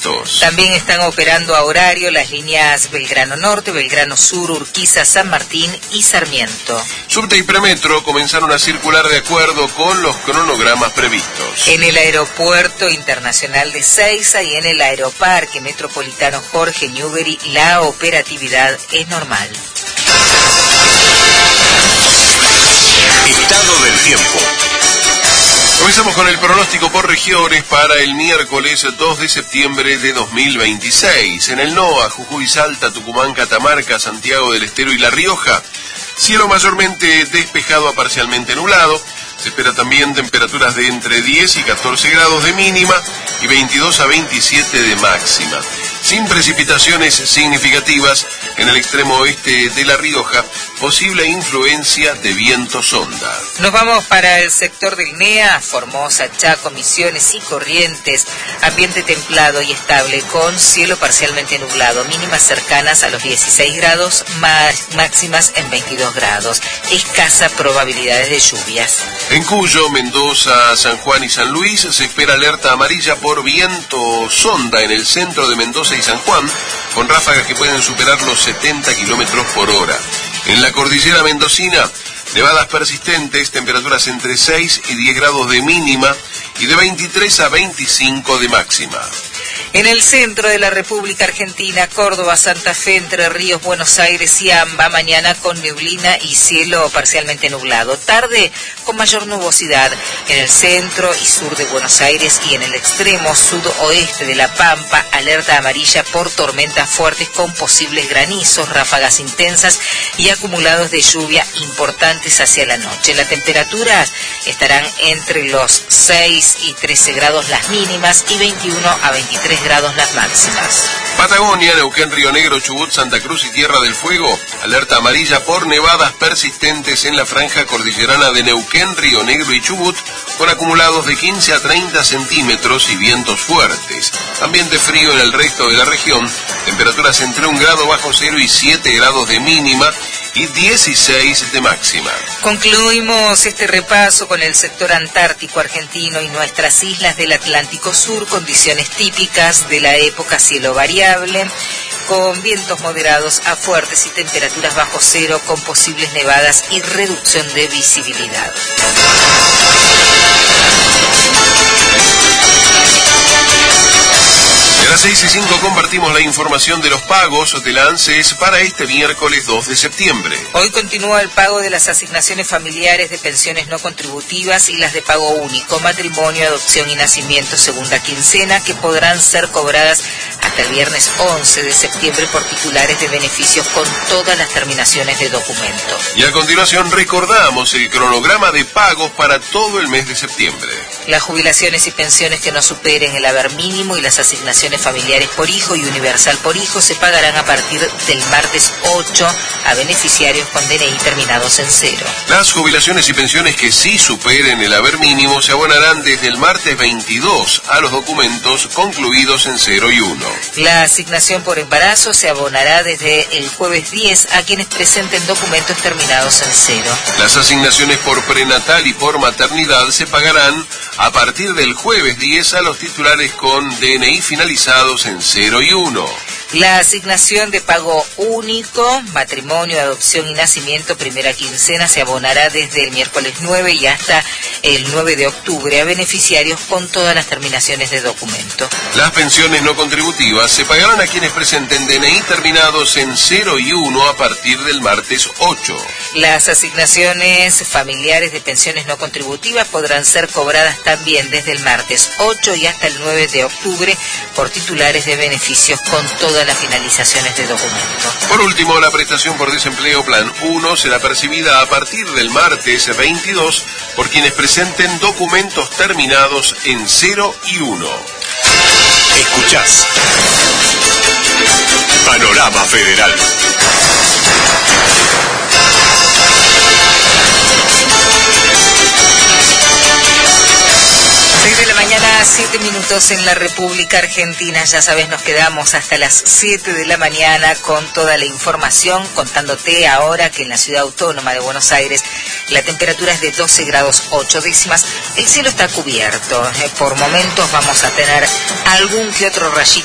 Previstos. También están operando a horario las líneas Belgrano Norte, Belgrano Sur, Urquiza, San Martín y Sarmiento. Subte y Premetro comenzaron a circular de acuerdo con los cronogramas previstos. En el Aeropuerto Internacional de Seiza y en el Aeroparque Metropolitano Jorge Newbery, la operatividad es normal. Estado del tiempo. Comenzamos con el pronóstico por regiones para el miércoles 2 de septiembre de 2026. En el NOA, Jujuy, Salta, Tucumán, Catamarca, Santiago del Estero y La Rioja, cielo mayormente despejado a parcialmente nublado. Se espera también temperaturas de entre 10 y 14 grados de mínima y 22 a 27 de máxima. Sin precipitaciones significativas en el extremo oeste de La Rioja, posible influencia de viento sonda. Nos vamos para el sector del NEA, Formosa, Chaco, Misiones y Corrientes. Ambiente templado y estable con cielo parcialmente nublado, mínimas cercanas a los 16 grados, máximas en 22 grados. Escasa probabilidades de lluvias. En Cuyo, Mendoza, San Juan y San Luis se espera alerta amarilla por viento sonda en el centro de Mendoza y San Juan, con ráfagas que pueden superar los 70 kilómetros por hora. En la cordillera mendocina, nevadas persistentes, temperaturas entre 6 y 10 grados de mínima y de 23 a 25 de máxima. En el centro de la República Argentina, Córdoba, Santa Fe, Entre Ríos, Buenos Aires y AMBA, mañana con neblina y cielo parcialmente nublado. Tarde con mayor nubosidad en el centro y sur de Buenos Aires y en el extremo sudoeste de La Pampa, alerta amarilla por tormentas fuertes con posibles granizos, ráfagas intensas y acumulados de lluvia importantes hacia la noche. Las temperaturas estarán entre los 6 y 13 grados las mínimas y 21 a 23 grados las máximas. Patagonia, Neuquén, Río Negro, Chubut, Santa Cruz y Tierra del Fuego, alerta amarilla por nevadas persistentes en la franja cordillerana de Neuquén, Río Negro y Chubut, con acumulados de 15 a 30 centímetros y vientos fuertes. Ambiente frío en el resto de la región, temperaturas entre 1 grado bajo cero y 7 grados de mínima y 16 de máxima. Concluimos este repaso con el sector antártico argentino y nuestras islas del Atlántico Sur, condiciones típicas de la época, cielo variable, con vientos moderados a fuertes y temperaturas bajo cero, con posibles nevadas y reducción de visibilidad. A las 6:05 compartimos la información de los pagos de la ANSES para este miércoles 2 de septiembre. Hoy continúa el pago de las asignaciones familiares de pensiones no contributivas y las de pago único, matrimonio, adopción y nacimiento, segunda quincena, que podrán ser cobradas hasta el viernes 11 de septiembre por titulares de beneficios con todas las terminaciones de documento. Y a continuación recordamos el cronograma de pagos para todo el mes de septiembre. Las jubilaciones y pensiones que no superen el haber mínimo y las asignaciones familiares por hijo y universal por hijo se pagarán a partir del martes 8 a beneficiarios con DNI terminados en 0. Las jubilaciones y pensiones que sí superen el haber mínimo se abonarán desde el martes 22 a los documentos concluidos en 0 y 1. La asignación por embarazo se abonará desde el jueves 10 a quienes presenten documentos terminados en 0. Las asignaciones por prenatal y por maternidad se pagarán a partir del jueves 10 a los titulares con DNI finalizados en 0 y 1. La asignación de pago único, matrimonio, adopción y nacimiento, primera quincena, se abonará desde el miércoles 9 y hasta el 9 de octubre a beneficiarios con todas las terminaciones de documento. Las pensiones no contributivas se pagarán a quienes presenten DNI terminados en 0 y 1 a partir del martes 8. Las asignaciones familiares de pensiones no contributivas podrán ser cobradas también desde el martes 8 y hasta el 9 de octubre por titulares de beneficios con todas las finalizaciones de documento. Por último, la prestación por desempleo Plan 1 será percibida a partir del martes 22 por quienes presenten documentos terminados en 0 y 1. Escuchás Panorama Federal. 6 de la mañana, 7 minutos en la República Argentina. Ya sabes, nos quedamos hasta las 7 de la mañana con toda la información, contándote ahora que en la Ciudad Autónoma de Buenos Aires la temperatura es de 12 grados 8 décimas. El cielo está cubierto. Por momentos vamos a tener algún que otro rayito